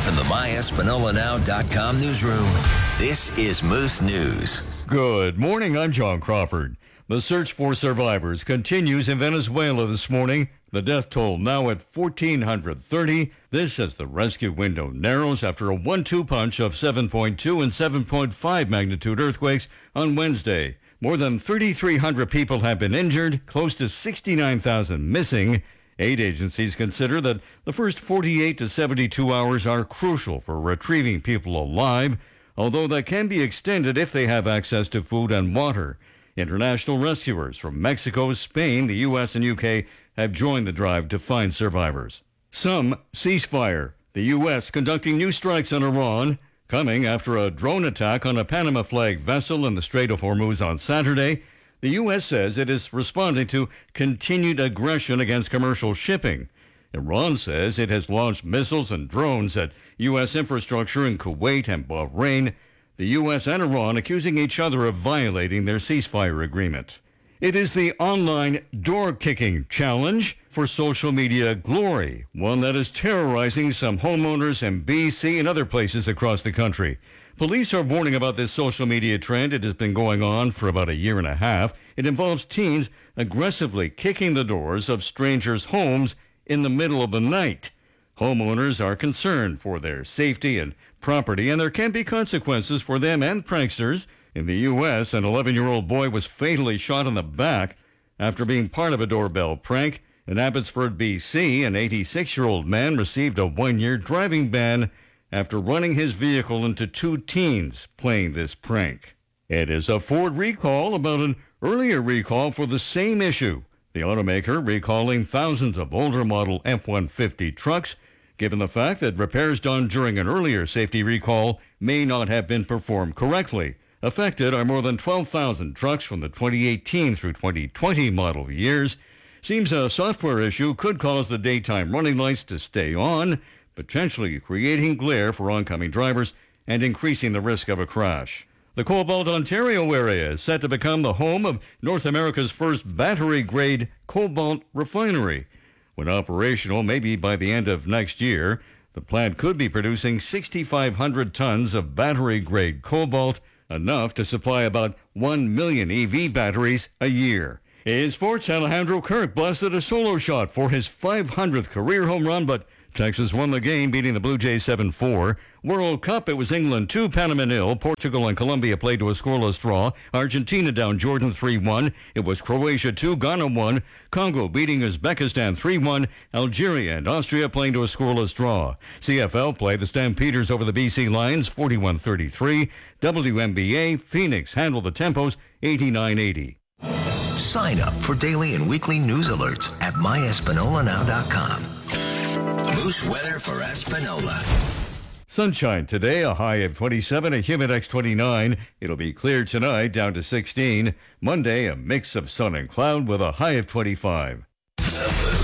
from the MyEspanolaNow.com newsroom, this is Moose News. Good morning, I'm John Crawford. The search for survivors continues in Venezuela this morning. The death toll now at 1,430. This as the rescue window narrows after a 1-2 punch of 7.2 and 7.5 magnitude earthquakes on Wednesday. More than 3,300 people have been injured, close to 69,000 missing. Aid agencies consider that the first 48 to 72 hours are crucial for retrieving people alive, although that can be extended if they have access to food and water. International rescuers from Mexico, Spain, the U.S., and U.K. have joined the drive to find survivors. Some ceasefire. The U.S. conducting new strikes on Iran, coming after a drone attack on a Panama flag vessel in the Strait of Hormuz on Saturday. The U.S. says it is responding to continued aggression against commercial shipping. Iran says it has launched missiles and drones at U.S. infrastructure in Kuwait and Bahrain. The U.S. and Iran accusing each other of violating their ceasefire agreement. It is the online door-kicking challenge for social media glory, one that is terrorizing some homeowners in B.C. and other places across the country. Police are warning about this social media trend. It has been going on for about a year and a half. It involves teens aggressively kicking the doors of strangers' homes in the middle of the night. Homeowners are concerned for their safety and property, and there can be consequences for them and pranksters. In the U.S., an 11-year-old boy was fatally shot in the back after being part of a doorbell prank. In Abbotsford, B.C., an 86-year-old man received a 1-year driving ban after running his vehicle into two teens playing this prank. It is a Ford recall about an earlier recall for the same issue. The automaker recalling thousands of older model F-150 trucks, given the fact that repairs done during an earlier safety recall may not have been performed correctly. Affected are more than 12,000 trucks from the 2018 through 2020 model years. Seems a software issue could cause the daytime running lights to stay on, potentially creating glare for oncoming drivers and increasing the risk of a crash. The Cobalt, Ontario area is set to become the home of North America's first battery-grade cobalt refinery. When operational, maybe by the end of next year, the plant could be producing 6,500 tons of battery-grade cobalt, enough to supply about 1 million EV batteries a year. In sports, Alejandro Kirk blasted a solo shot for his 500th career home run, but Texas won the game, beating the Blue Jays 7-4. World Cup, it was England 2, Panama 0. Portugal and Colombia played to a scoreless draw. Argentina down Jordan 3-1. It was Croatia 2, Ghana 1. Congo beating Uzbekistan 3-1. Algeria and Austria playing to a scoreless draw. CFL play, the Stampeders over the BC Lions 41-33. WNBA, Phoenix handled the Tempos 89-80. Sign up for daily and weekly news alerts at MyEspanolaNow.com. Moose weather for Espanola. Sunshine today, a high of 27, a humid 29. It'll be clear tonight, down to 16. Monday, a mix of sun and cloud with a high of 25.